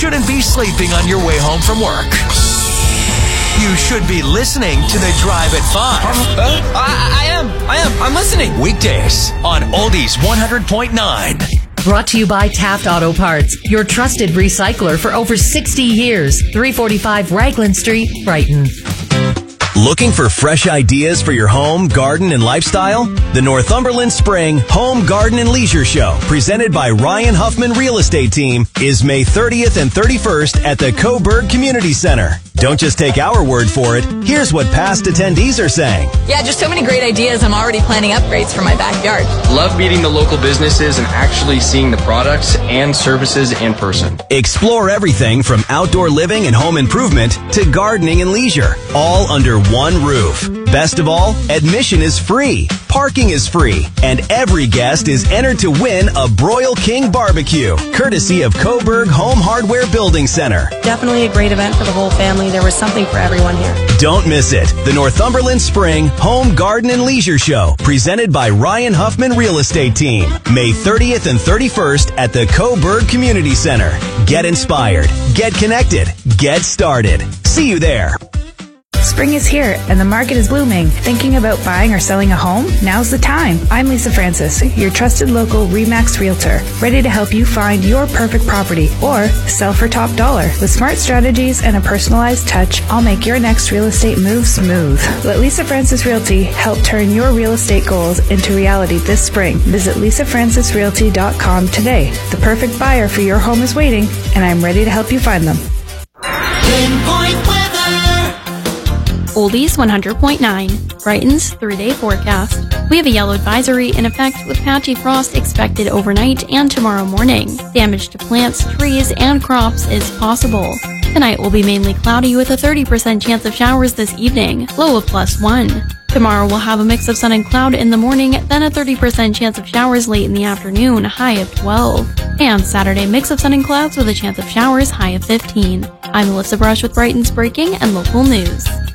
shouldn't be sleeping on your way home from work. You should be listening to The Drive at 5. I'm listening. Weekdays on Oldies 100.9. Brought to you by Taft Auto Parts, your trusted recycler for over 60 years. 345 Raglan Street, Brighton. Looking for fresh ideas for your home, garden, and lifestyle? The Northumberland Spring Home, Garden, and Leisure Show, presented by Ryan Huffman Real Estate Team, is May 30th and 31st at the Coburg Community Center. Don't just take our word for it. Here's what past attendees are saying. Yeah, just so many great ideas. I'm already planning upgrades for my backyard. Love meeting the local businesses and actually seeing the products and services in person. Explore everything from outdoor living and home improvement to gardening and leisure, all under one roof. Best of all, admission is free, parking is free, and every guest is entered to win a Broil King barbecue, courtesy of Coburg Home Hardware Building Center. Definitely a great event for the whole family. There was something for everyone here. Don't miss it. The Northumberland Spring Home, Garden, and Leisure Show, presented by Ryan Huffman Real Estate Team, May 30th and 31st at the Coburg Community Center. Get inspired, get connected, get started. See you there. Spring is here and the market is blooming. Thinking about buying or selling a home? Now's the time. I'm Lisa Francis, your trusted local RE/MAX realtor, ready to help you find your perfect property or sell for top dollar. With smart strategies and a personalized touch, I'll make your next real estate move smooth. Let Lisa Francis Realty help turn your real estate goals into reality this spring. Visit lisafrancisrealty.com today. The perfect buyer for your home is waiting, and I'm ready to help you find them. Pinpoint weather. Oldies 100.9, Brighton's 3-day forecast. We have a yellow advisory in effect with patchy frost expected overnight and tomorrow morning. Damage to plants, trees, and crops is possible. Tonight will be mainly cloudy with a 30% chance of showers this evening, low of +1. Tomorrow we'll have a mix of sun and cloud in the morning, then a 30% chance of showers late in the afternoon, high of 12. And Saturday, mix of sun and clouds with a chance of showers, high of 15. I'm Melissa Brush with Brighton's breaking and local news.